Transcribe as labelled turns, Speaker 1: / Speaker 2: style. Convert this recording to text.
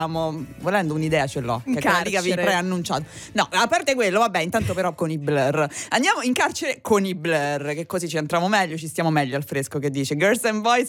Speaker 1: volendo un'idea ce l'ho, che è quella lì che avevi preannunciato. No, a parte quello, vabbè, intanto però con i Blur. Andiamo in carcere con i Blur, che così ci entriamo meglio, ci stiamo meglio al fresco, che dice Girls and Boys